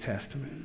Testament.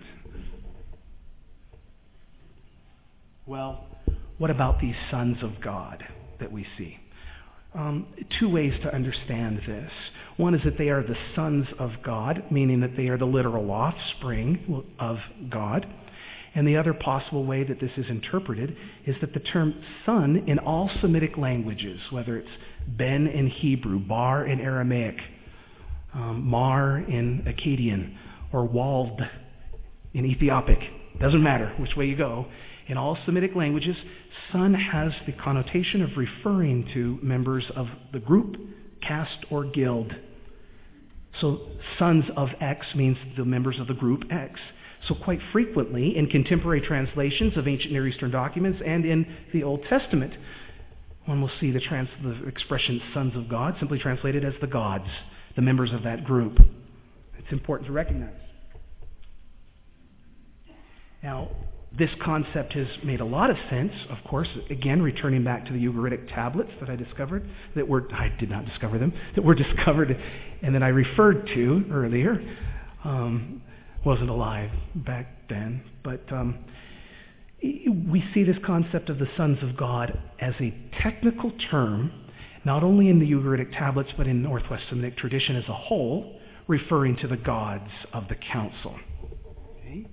Well, what about these sons of God that we see? Two ways to understand this. One is that they are the sons of God, meaning that they are the literal offspring of God. And the other possible way that this is interpreted is that the term son in all Semitic languages, whether it's Ben in Hebrew, Bar in Aramaic, Mar in Akkadian, or Wald in Ethiopic, doesn't matter which way you go, in all Semitic languages, son has the connotation of referring to members of the group, caste, or guild. So sons of X means the members of the group X. So quite frequently in contemporary translations of ancient Near Eastern documents and in the Old Testament, one will see the expression sons of God simply translated as the gods, the members of that group. It's important to recognize. Now, this concept has made a lot of sense, of course, again, returning back to the Ugaritic tablets that I discovered, I did not discover them, that were discovered and that I referred to earlier. Wasn't alive back then, but we see this concept of the sons of God as a technical term, not only in the Ugaritic tablets, but in Northwest Semitic tradition as a whole, referring to the gods of the council. Okay.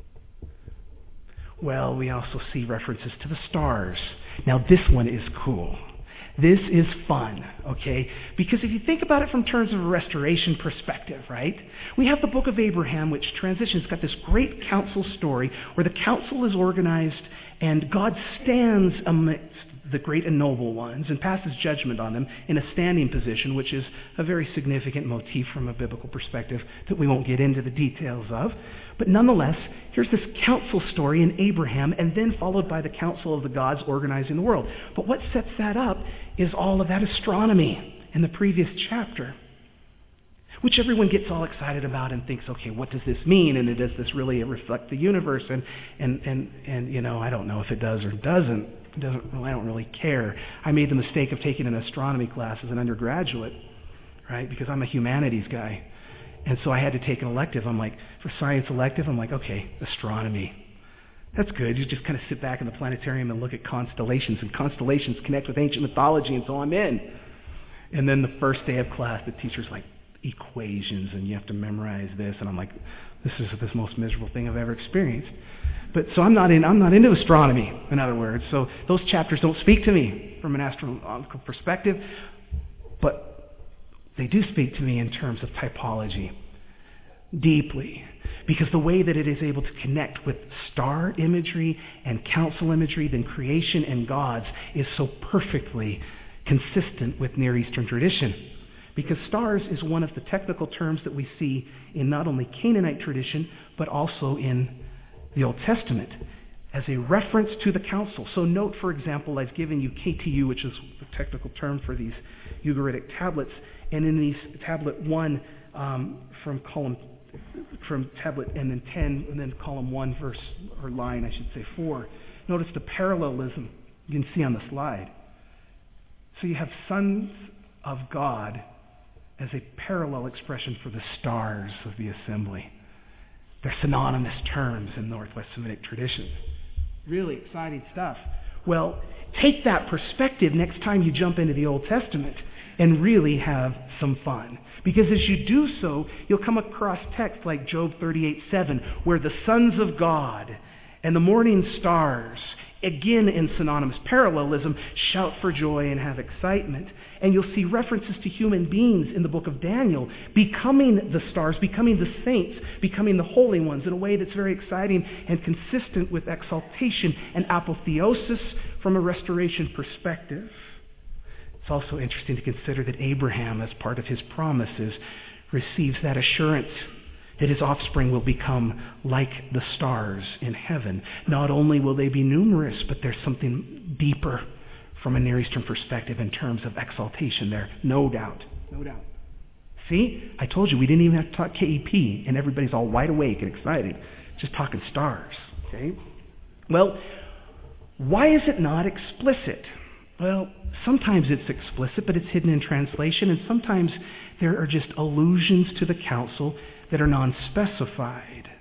Well, we also see references to the stars. Now, this one is cool. This is fun, okay? Because if you think about it from terms of a restoration perspective, right? We have the book of Abraham, which transitions. It's got this great council story where the council is organized and God stands amidst the great and noble ones and passes judgment on them in a standing position, which is a very significant motif from a biblical perspective that we won't get into the details of. But nonetheless, here's this council story in Abraham, and then followed by the council of the gods organizing the world. But what sets that up is all of that astronomy in the previous chapter, which everyone gets all excited about and thinks, okay, what does this mean? And does this really reflect the universe? And you know, I don't know if it does or doesn't. I don't really care. I made the mistake of taking an astronomy class as an undergraduate, right? Because I'm a humanities guy. And so I had to take an elective. I'm like, for science elective, I'm like, okay, astronomy. That's good. You just kind of sit back in the planetarium and look at constellations, and constellations connect with ancient mythology, and so I'm in. And then the first day of class, the teacher's like, equations, and you have to memorize this, and I'm like, this is the most miserable thing I've ever experienced. But so I'm not into astronomy, in other words. So those chapters don't speak to me from an astronomical perspective, but they do speak to me in terms of typology deeply, because the way that it is able to connect with star imagery and council imagery, then creation and gods, is so perfectly consistent with Near Eastern tradition. Because stars is one of the technical terms that we see in not only Canaanite tradition, but also in the Old Testament as a reference to the council. So note, for example, I've given you KTU, which is the technical term for these Ugaritic tablets. And in these tablet 1, from tablet and then 10, and then column 1, verse, or line, I should say, 4. Notice the parallelism you can see on the slide. So you have sons of God as a parallel expression for the stars of the assembly. They're synonymous terms in Northwest Semitic tradition. Really exciting stuff. Well, take that perspective next time you jump into the Old Testament and really have some fun. Because as you do so, you'll come across texts like Job 38:7, where the sons of God and the morning stars, again in synonymous parallelism, shout for joy and have excitement. And you'll see references to human beings in the book of Daniel becoming the stars, becoming the saints, becoming the holy ones in a way that's very exciting and consistent with exaltation and apotheosis from a restoration perspective. It's also interesting to consider that Abraham, as part of his promises, receives that assurance that his offspring will become like the stars in heaven. Not only will they be numerous, but there's something deeper from a Near Eastern perspective in terms of exaltation there. No doubt. No doubt. See? I told you we didn't even have to talk KEP, and everybody's all wide awake and excited. Just talking stars. Okay? Well, why is it not explicit? Well, sometimes it's explicit, but it's hidden in translation, and sometimes there are just allusions to the council that are non-specified.